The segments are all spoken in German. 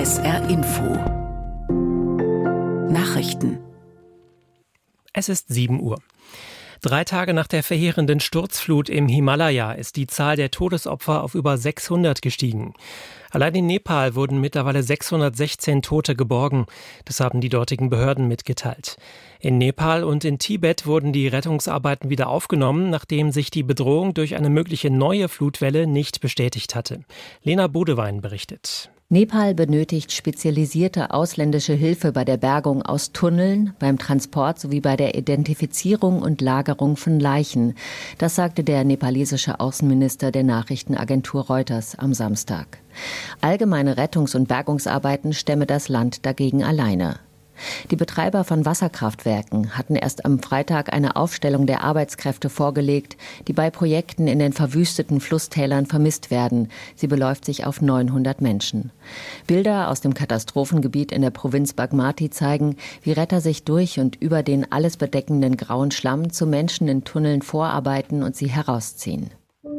SR Info Nachrichten. Es ist 7 Uhr. 3 Tage nach der verheerenden Sturzflut im Himalaya ist die Zahl der Todesopfer auf über 600 gestiegen. Allein in Nepal wurden mittlerweile 616 Tote geborgen. Das haben die dortigen Behörden mitgeteilt. In Nepal und in Tibet wurden die Rettungsarbeiten wieder aufgenommen, nachdem sich die Bedrohung durch eine mögliche neue Flutwelle nicht bestätigt hatte. Lena Bodewein berichtet. Nepal benötigt spezialisierte ausländische Hilfe bei der Bergung aus Tunneln, beim Transport sowie bei der Identifizierung und Lagerung von Leichen. Das sagte der nepalesische Außenminister der Nachrichtenagentur Reuters am Samstag. Allgemeine Rettungs- und Bergungsarbeiten stemme das Land dagegen alleine. Die Betreiber von Wasserkraftwerken hatten erst am Freitag eine Aufstellung der Arbeitskräfte vorgelegt, die bei Projekten in den verwüsteten Flusstälern vermisst werden. Sie beläuft sich auf 900 Menschen. Bilder aus dem Katastrophengebiet in der Provinz Bagmati zeigen, wie Retter sich durch und über den alles bedeckenden grauen Schlamm zu Menschen in Tunneln vorarbeiten und sie herausziehen.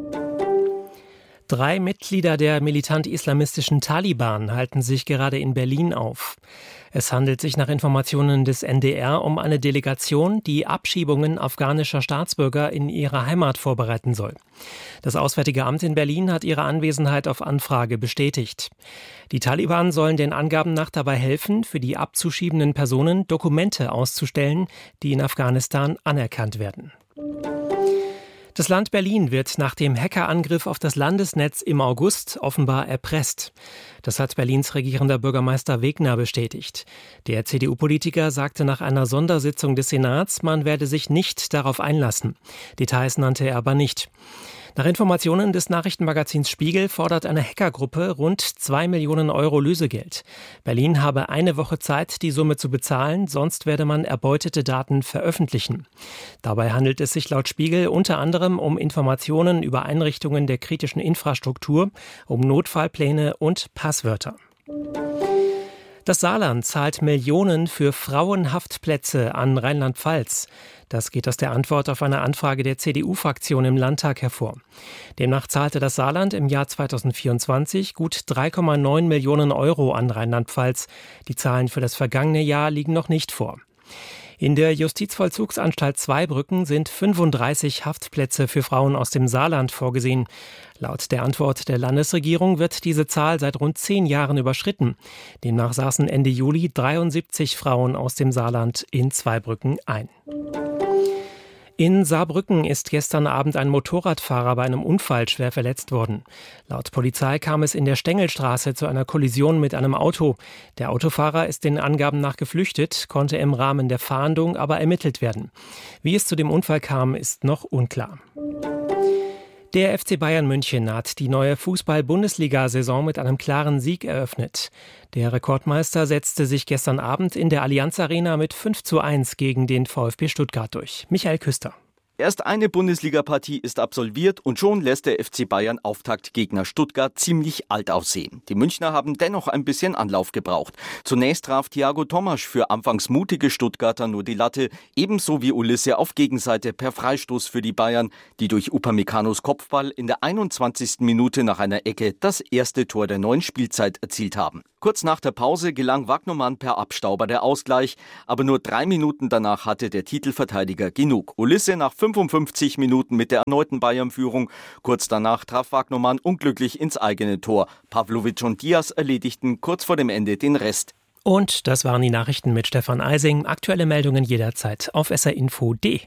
3 Mitglieder der militant-islamistischen Taliban halten sich gerade in Berlin auf. Es handelt sich nach Informationen des NDR um eine Delegation, die Abschiebungen afghanischer Staatsbürger in ihre Heimat vorbereiten soll. Das Auswärtige Amt in Berlin hat ihre Anwesenheit auf Anfrage bestätigt. Die Taliban sollen den Angaben nach dabei helfen, für die abzuschiebenden Personen Dokumente auszustellen, die in Afghanistan anerkannt werden. Das Land Berlin wird nach dem Hackerangriff auf das Landesnetz im August offenbar erpresst. Das hat Berlins regierender Bürgermeister Wegner bestätigt. Der CDU-Politiker sagte nach einer Sondersitzung des Senats, man werde sich nicht darauf einlassen. Details nannte er aber nicht. Nach Informationen des Nachrichtenmagazins Spiegel fordert eine Hackergruppe rund 2 Millionen Euro Lösegeld. Berlin habe eine Woche Zeit, die Summe zu bezahlen, sonst werde man erbeutete Daten veröffentlichen. Dabei handelt es sich laut Spiegel unter anderem um Informationen über Einrichtungen der kritischen Infrastruktur, um Notfallpläne und Passwörter. Das Saarland zahlt Millionen für Frauenhaftplätze an Rheinland-Pfalz. Das geht aus der Antwort auf eine Anfrage der CDU-Fraktion im Landtag hervor. Demnach zahlte das Saarland im Jahr 2024 gut 3,9 Millionen Euro an Rheinland-Pfalz. Die Zahlen für das vergangene Jahr liegen noch nicht vor. In der Justizvollzugsanstalt Zweibrücken sind 35 Haftplätze für Frauen aus dem Saarland vorgesehen. Laut der Antwort der Landesregierung wird diese Zahl seit rund 10 Jahren überschritten. Demnach saßen Ende Juli 73 Frauen aus dem Saarland in Zweibrücken ein. In Saarbrücken ist gestern Abend ein Motorradfahrer bei einem Unfall schwer verletzt worden. Laut Polizei kam es in der Stengelstraße zu einer Kollision mit einem Auto. Der Autofahrer ist den Angaben nach geflüchtet, konnte im Rahmen der Fahndung aber ermittelt werden. Wie es zu dem Unfall kam, ist noch unklar. Der FC Bayern München hat die neue Fußball-Bundesliga-Saison mit einem klaren Sieg eröffnet. Der Rekordmeister setzte sich gestern Abend in der Allianz Arena mit 5:1 gegen den VfB Stuttgart durch. Michael Küster. Erst eine Bundesliga-Partie ist absolviert und schon lässt der FC Bayern Auftaktgegner Stuttgart ziemlich alt aussehen. Die Münchner haben dennoch ein bisschen Anlauf gebraucht. Zunächst traf Thiago Tomasch für anfangs mutige Stuttgarter nur die Latte, ebenso wie Ulisse auf Gegenseite per Freistoß für die Bayern, die durch Upamecano's Kopfball in der 21. Minute nach einer Ecke das erste Tor der neuen Spielzeit erzielt haben. Kurz nach der Pause gelang Wagnermann per Abstauber der Ausgleich, aber nur 3 Minuten danach hatte der Titelverteidiger genug. Ulisse nach 55 Minuten mit der erneuten Bayern-Führung. Kurz danach traf Wagnermann unglücklich ins eigene Tor. Pavlovic und Diaz erledigten kurz vor dem Ende den Rest. Und das waren die Nachrichten mit Stefan Eising. Aktuelle Meldungen jederzeit auf srinfo.de.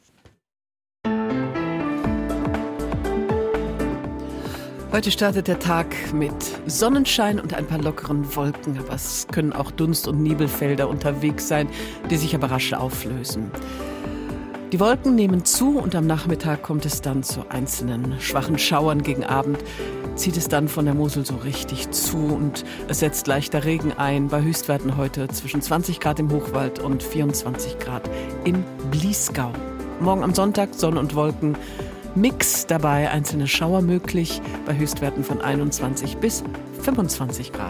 Heute startet der Tag mit Sonnenschein und ein paar lockeren Wolken, aber es können auch Dunst- und Nebelfelder unterwegs sein, die sich aber rasch auflösen. Die Wolken nehmen zu und am Nachmittag kommt es dann zu einzelnen schwachen Schauern. Gegen Abend zieht es dann von der Mosel so richtig zu und es setzt leichter Regen ein. Bei Höchstwerten heute zwischen 20 Grad im Hochwald und 24 Grad im Bliesgau. Morgen am Sonntag Sonne und Wolken. Mix dabei, einzelne Schauer möglich, bei Höchstwerten von 21 bis 25 Grad.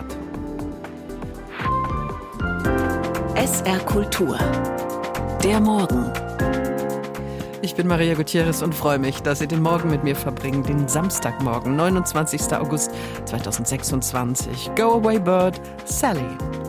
SR Kultur. Der Morgen. Ich bin Maria Gutierrez und freue mich, dass Sie den Morgen mit mir verbringen, den Samstagmorgen, 29. August 2026. Go Away Bird, Sally.